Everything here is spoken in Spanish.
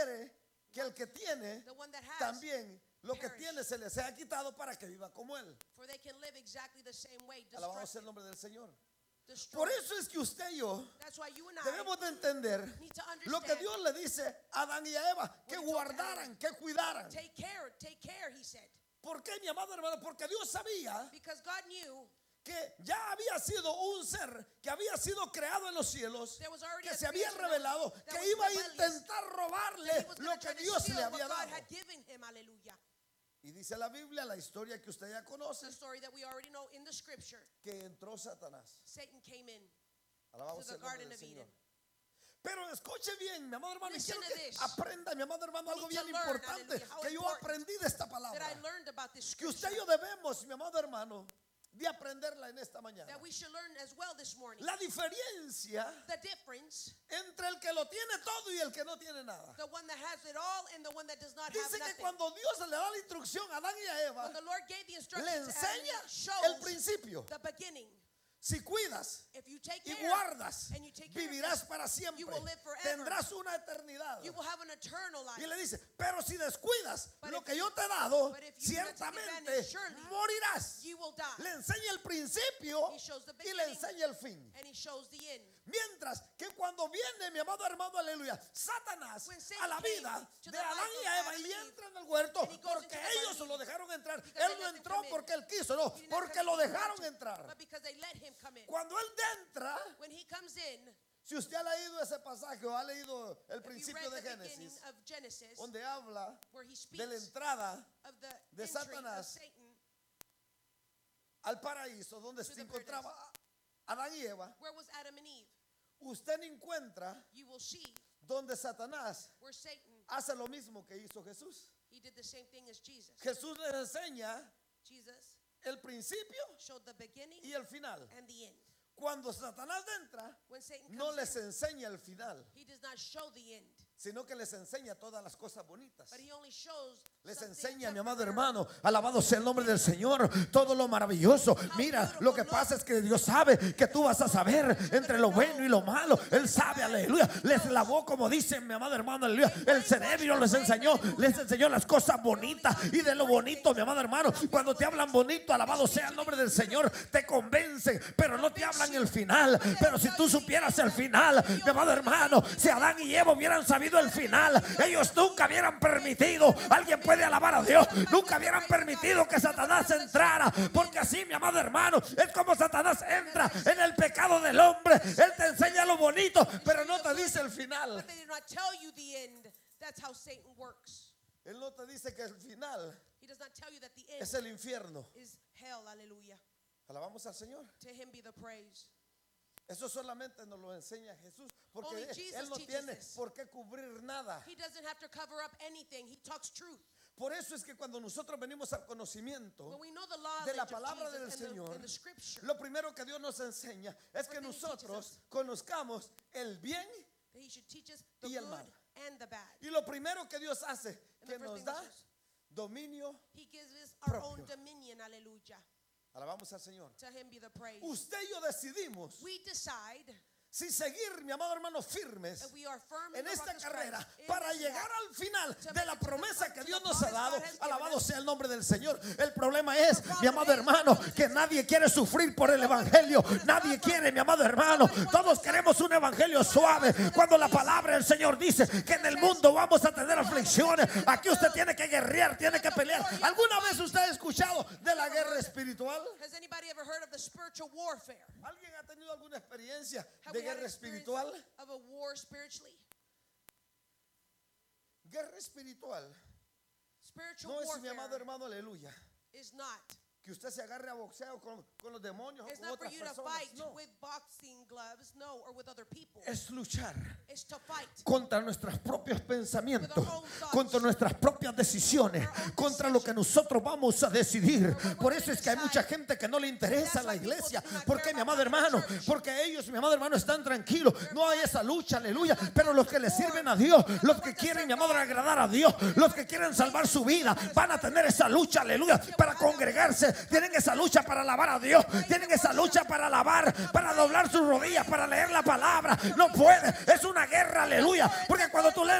quiere que el que tiene the one that has, también lo que perish. tiene se les sea quitado para que viva como él. for they can live exactly the same way. Alabado sea Destructive. el nombre del Señor. Destroyed. Por eso es que usted y yo That's why you and I debemos de entender need to understand lo que Dios le dice a Adán y a Eva, que What he told guardaran, que cuidaran. take care, he said. ¿Por qué, mi amado hermano? Porque Dios sabía Because God knew que ya había sido un ser que había sido creado en los cielos, there was already que a se había creation revelado, that que was iba a rebellious, intentar that robarle he was lo gonna que try to Dios le steal había what God dado. had given him. Hallelujah. Y dice la Biblia, la historia que usted ya conoce, The story that we already know in the scripture. que entró Satanás. Satan came in Alabado to sea the el nombre Garden del of Señor. Eden. Pero escuche bien, mi amado hermano, y Listen quiero to que this. aprenda, mi amado hermano, algo need to bien learn, importante hallelujah, how que yo important aprendí de esta that palabra, I learned about this que scripture. usted y yo debemos, mi amado hermano, de aprenderla en esta mañana. That we should learn as well this morning. La diferencia The difference, entre el que lo tiene todo y el que no tiene nada. the one that has it all and the one that does not have Dice que nothing. cuando Dios le da la instrucción a Adán y a Eva, When the Lord gave the le instructions, enseña and el principio. the beginning. Si cuidas If you take y care guardas, and you take care of vivirás this, para siempre. you will live forever. Tendrás una eternidad. You will have an eternal life. Y le dice, pero si descuidas But lo if que you- yo te he dado, but if you do not take ciertamente advantage, surely morirás. You will die. Le enseña el principio He shows the y le beginning. enseña el fin. And he shows the end. Mientras que cuando viene, mi amado hermano, aleluya, Satanás When Satan a la came vida to de the Adán life y of a Eva Adam y and Eve, entra en el huerto and he goes porque into the Garden ellos of lo Eden, dejaron entrar. because Él they no let him entró come in. porque él quiso, no, He did not porque come lo because he dejaron wanted to, entrar. But because they let him come in. Cuando él entra, When he comes in, si usted ha leído ese pasaje o ha leído el if you principio read de the beginning Génesis, of Genesis, donde habla where he de la speaks entrada of the de entry of Satanás Satan, al paraíso donde To se the encontraba Adán y Eva, where was Adam and Eve? usted no encuentra You will see donde Satanás where Satan, hace lo mismo que hizo Jesús. he did the same thing as Jesus. Jesús les enseña Jesus el principio showed the beginning y el final. and the end. Cuando Satanás entra, When Satan no comes les in, enseña el final, he does not show the end, sino que les enseña todas las cosas bonitas. but he only shows Les something enseña, mi amado temporary. hermano, alabado sea el nombre del Señor, todo lo maravilloso. Mira, lo que pasa es que Dios sabe que tú vas a saber entre lo bueno y lo malo. Él sabe, aleluya. Les lavó, como dice mi amado hermano, aleluya, el cerebro, les enseñó las cosas bonitas. Y de lo bonito, mi amado hermano, cuando te hablan bonito, alabado sea el nombre del Señor, te convencen, pero no te hablan el final. Pero si tú supieras el final, mi amado hermano, si Adán y Eva hubieran sabido el final, ellos nunca hubieran permitido. Alguien puede alabar a Dios. Nunca hubieran permitido que Satanás entrara, porque así, mi amado hermano, es como Satanás entra en el pecado del hombre. Él te enseña lo bonito, pero no te dice el final. But they did not tell you the end. That's how Satan works. Él no te dice que el final He does not tell you that the end es el infierno. is hell. Hallelujah. Alabamos al Señor. To him be the praise. Eso solamente nos lo enseña Jesús, porque Only Jesus Él no teaches tiene this. por qué cubrir nada. He doesn't have to cover up anything. He talks truth. Por eso es que cuando nosotros venimos al conocimiento When we know the law de la of palabra del Jesus Señor, and the scripture, lo primero que Dios nos enseña es que One thing he teaches nosotros us. conozcamos el bien, that he should teach us the y el good mal. and the bad. y lo primero que Dios hace, And que the first nos thing da he does, dominio. he gives us our propio. own dominion. Hallelujah. Alabamos al Señor. To him be the praise. Usted y yo decidimos We decide si seguir, mi amado hermano, firmes that we are firm in en the esta rock of carrera Christ, in para this llegar walk. al final To de make la it to the promesa to que the Dios nos ha promise dado. God has given Alabado us. sea el nombre del Señor. El problema es, The mi problem amado is, hermano, brothers and que sisters, nadie quiere sufrir por el evangelio. Nadie quiere, mi amado hermano. Todos queremos un evangelio suave. Cuando la palabra del Señor dice que en el mundo vamos a tener aflicciones, aquí usted tiene que guerrear, tiene que pelear. ¿Alguna vez usted ha escuchado de la guerra espiritual? Has anybody ever heard of the spiritual warfare? ¿Alguien ha tenido alguna experiencia Have de we had guerra experience espiritual? of a war spiritually? Guerra espiritual Spiritual no es, mi amado warfare hermano, aleluya, is not. que usted se agarre a boxeo con los demonios o It's con not for otras you to personas. fight No, with boxing gloves, no, or with other people. es luchar It's to fight contra nuestros propios pensamientos, With our own thoughts. contra nuestras propias decisiones, Our own contra lo que nosotros vamos a decidir. Or what Por we're eso es gonna que hay mucha decide. gente que no le interesa That's la why people iglesia. do not ¿Por qué, care mi about amado coming to hermano? church. Porque ellos, mi amado hermano, están tranquilos. No hay esa lucha, aleluya. Pero los que le sirven a Dios, los que quieren, mi amado, agradar a Dios, los que quieren salvar su vida, van a tener esa lucha, aleluya, para congregarse. Tienen esa lucha para alabar a Dios. Tienen esa lucha para alabar, para doblar sus rodillas, para leer la palabra. No puede. Es una guerra, aleluya. Porque cuando tú lees